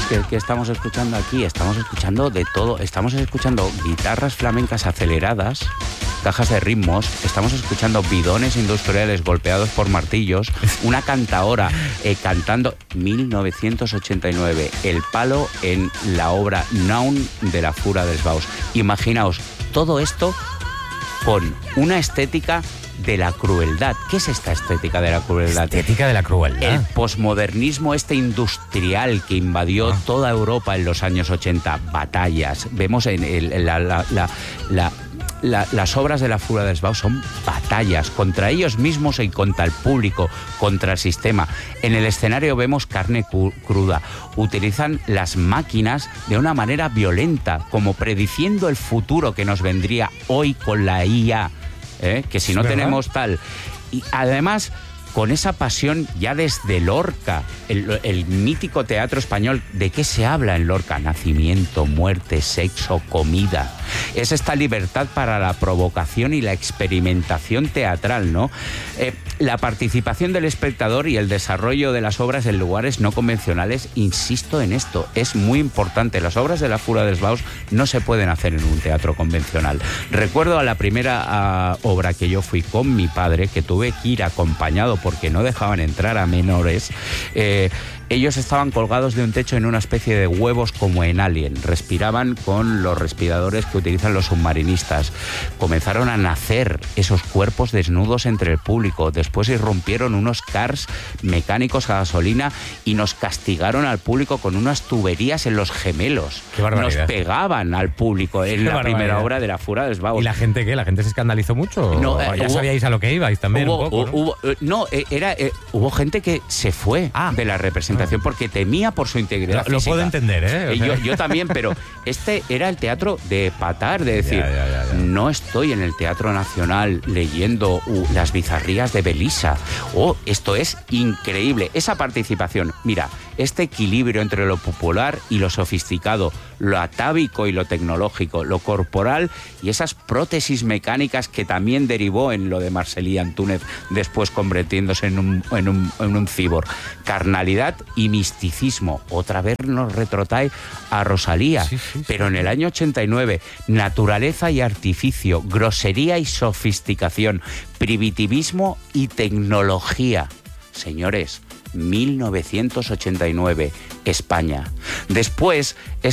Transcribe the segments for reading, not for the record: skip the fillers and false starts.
que estamos escuchando aquí? Estamos escuchando de todo. Estamos escuchando guitarras flamencas aceleradas, cajas de ritmos, estamos escuchando bidones industriales golpeados por martillos, una cantaora cantando 1989, el palo en la obra Naun de la Fura dels Baus. Imaginaos todo esto con una estética de la crueldad. ¿Qué es esta estética de la crueldad? Estética de la crueldad. El posmodernismo industrial que invadió toda Europa en los años 80. Batallas. Vemos en las obras de la Fura dels Baus son batallas contra ellos mismos y contra el público, contra el sistema. En el escenario vemos carne cruda. Utilizan las máquinas de una manera violenta, como prediciendo el futuro que nos vendría hoy con la IA. Que si no tenemos tal. Y además, con esa pasión ya desde Lorca, el mítico teatro español, ¿de qué se habla en Lorca? Nacimiento, muerte, sexo, comida. Es esta libertad para la provocación y la experimentación teatral, ¿no? La participación del espectador y el desarrollo de las obras en lugares no convencionales, insisto en esto, es muy importante. Las obras de la Fura dels Baus no se pueden hacer en un teatro convencional. Recuerdo a la primera obra que yo fui con mi padre, que tuve que ir acompañado porque no dejaban entrar a menores. Ellos estaban colgados de un techo en una especie de huevos como en Alien. Respiraban con los respiradores que utilizan los submarinistas. Comenzaron a nacer esos cuerpos desnudos entre el público. Después irrumpieron unos cars mecánicos a gasolina y nos castigaron al público con unas tuberías en los gemelos. ¡Qué barbaridad! Nos pegaban al público en la primera obra de la Fura dels Baus. ¿Y la gente qué? ¿La gente se escandalizó mucho? No, ya sabíais a lo que ibais también un poco, ¿no? Hubo gente que se fue de la representación porque temía por su integridad física. Lo puedo entender, ¿eh? Yo también, pero este era el teatro de patar, de decir, no estoy en el Teatro Nacional leyendo las bizarrías de Belisa. Esto es increíble. Esa participación, mira, este equilibrio entre lo popular y lo sofisticado, lo atávico y lo tecnológico, lo corporal y esas prótesis mecánicas que también derivó en lo de Marcel Antúnez, después convirtiéndose en un cíborg. Carnalidad y misticismo. Otra vez nos retrotrae a Rosalía, pero en el año 89, naturaleza y artificio, grosería y sofisticación, primitivismo y tecnología. Señores, 1989, España. Después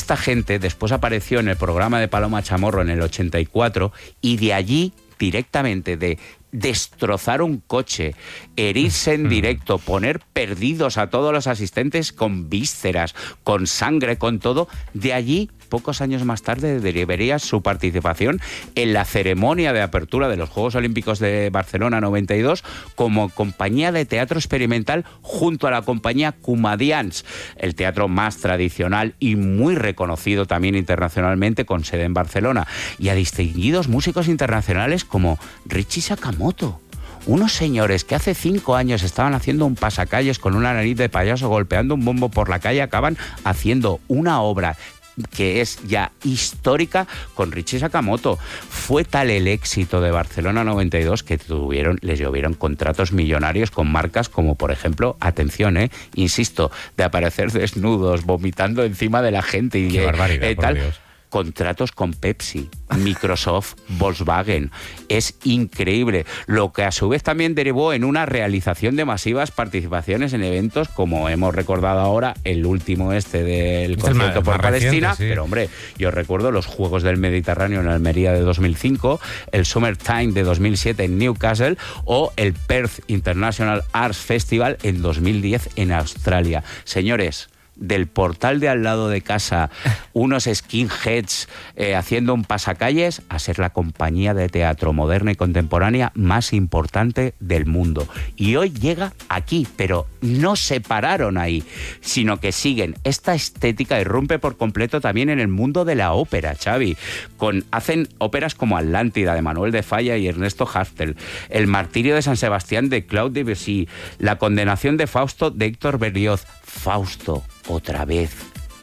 apareció en el programa de Paloma Chamorro en el 84 y de allí directamente de destrozar un coche, herirse en directo, poner perdidos a todos los asistentes con vísceras, con sangre, con todo, de allí, pocos años más tarde, derivaría su participación en la ceremonia de apertura de los Juegos Olímpicos de Barcelona 92 como compañía de teatro experimental junto a la compañía Comedians, el teatro más tradicional y muy reconocido también internacionalmente, con sede en Barcelona, y a distinguidos músicos internacionales como Richie Sakamoto. Unos señores que hace 5 años estaban haciendo un pasacalles con una nariz de payaso golpeando un bombo por la calle, acaban haciendo una obra que es ya histórica con Richie Sakamoto. Fue tal el éxito de Barcelona 92 que les llovieron contratos millonarios con marcas como, por ejemplo, atención, insisto, de aparecer desnudos, vomitando encima de la gente y ¡qué barbaridad, tal. por Dios! Contratos con Pepsi, Microsoft, Volkswagen. Es increíble. Lo que a su vez también derivó en una realización de masivas participaciones en eventos, como hemos recordado ahora, el último del concierto por Palestina. Reciente, sí. Pero hombre, yo recuerdo los Juegos del Mediterráneo en Almería de 2005, el Summertime de 2007 en Newcastle o el Perth International Arts Festival en 2010 en Australia. Señores, del portal de al lado de casa, unos skinheads haciendo un pasacalles, a ser la compañía de teatro moderna y contemporánea más importante del mundo. Y hoy llega aquí, pero no se pararon ahí, sino que siguen. Esta estética irrumpe por completo también en el mundo de la ópera, Xavi. Hacen óperas como Atlántida, de Manuel de Falla y Ernesto Haftel, El martirio de San Sebastián, de Claude Debussy, La condenación de Fausto, de Héctor Berlioz. Fausto, otra vez,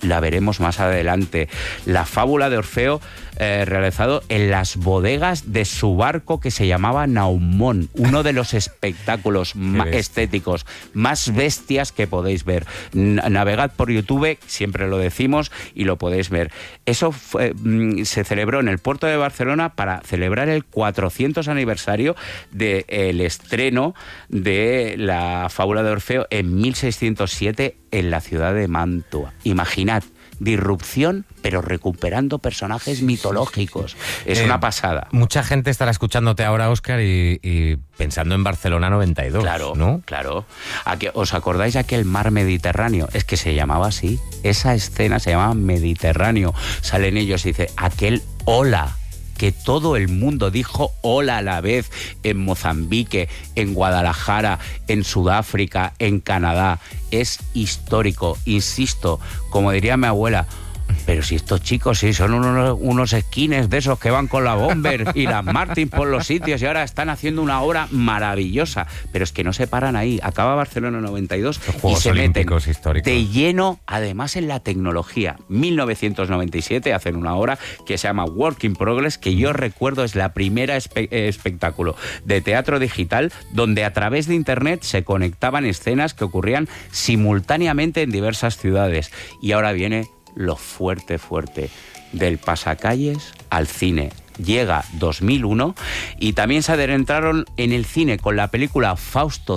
la veremos más adelante. La fábula de Orfeo, realizado en las bodegas de su barco que se llamaba Naumón, uno de los espectáculos estéticos más bestias que podéis ver. Navegad por YouTube, siempre lo decimos, y lo podéis ver. Eso se celebró en el puerto de Barcelona para celebrar el 400 aniversario del estreno de la fábula de Orfeo en 1607 en la ciudad de Mantua. Imaginad, disrupción, pero recuperando personajes mitológicos. Es una pasada. Mucha gente estará escuchándote ahora, Óscar, y pensando en Barcelona 92, claro, ¿no? Claro. ¿Os acordáis de aquel mar Mediterráneo? Es que se llamaba así. Esa escena se llamaba Mediterráneo. Salen ellos y dice, aquel hola, que todo el mundo dijo hola a la vez en Mozambique, en Guadalajara, en Sudáfrica, en Canadá. Es histórico, insisto, como diría mi abuela. Pero si estos chicos sí son unos esquines de esos que van con la Bomber y las Martin por los sitios y ahora están haciendo una obra maravillosa. Pero es que no se paran ahí. Acaba Barcelona 92 y se meten de lleno, además, en la tecnología. 1997 hacen una obra que se llama Work in Progress, que yo recuerdo es la primera espectáculo de teatro digital donde a través de internet se conectaban escenas que ocurrían simultáneamente en diversas ciudades. Y ahora viene lo fuerte, del pasacalles al cine. Llega 2001 y también se adentraron en el cine con la película Fausto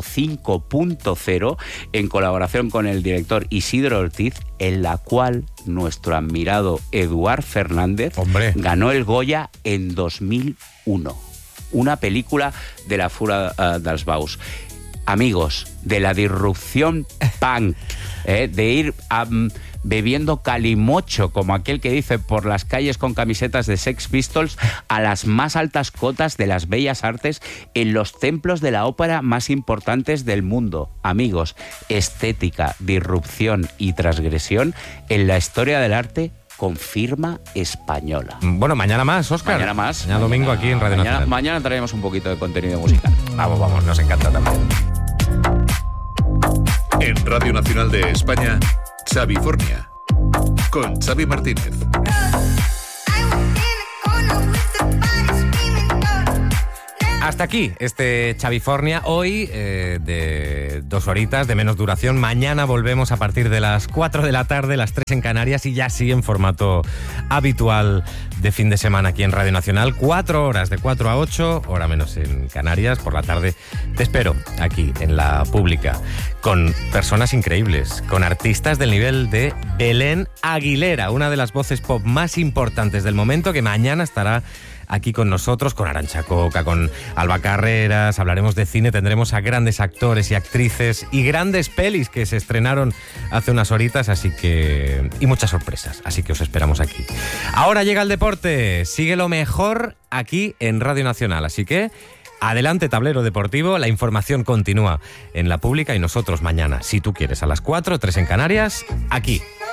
5.0 en colaboración con el director Isidro Ortiz, en la cual nuestro admirado Eduard Fernández ganó el Goya en 2001. Una película de la Fura dels Baus. Amigos, de la disrupción punk, de ir bebiendo calimocho, como aquel que dice, por las calles con camisetas de Sex Pistols, a las más altas cotas de las bellas artes en los templos de la ópera más importantes del mundo. Amigos, estética, disrupción y transgresión en la historia del arte con firma española. Bueno, mañana más, Óscar. Mañana más. Mañana domingo aquí en Radio Nacional. Mañana traemos un poquito de contenido musical. Vamos, nos encanta también. En Radio Nacional de España, Xavifornia, con Xavi Martínez. Hasta aquí este Xavifornia, hoy de 2 horitas de menos duración. Mañana volvemos a partir de las 4 de la tarde, las 3 en Canarias, y ya sí en formato habitual de fin de semana aquí en Radio Nacional. 4 horas, de 4 a 8, hora menos en Canarias. Por la tarde te espero aquí en la Pública, con personas increíbles, con artistas del nivel de Belén Aguilera, una de las voces pop más importantes del momento, que mañana estará aquí con nosotros, con Arantxa Coca, con Alba Carreras. Hablaremos de cine, tendremos a grandes actores y actrices y grandes pelis que se estrenaron hace unas horitas, y muchas sorpresas, así que os esperamos aquí. Ahora llega el deporte, sigue lo mejor aquí en Radio Nacional, así que adelante, tablero deportivo, la información continúa en la Pública y nosotros mañana, si tú quieres, a las 4, 3 en Canarias, aquí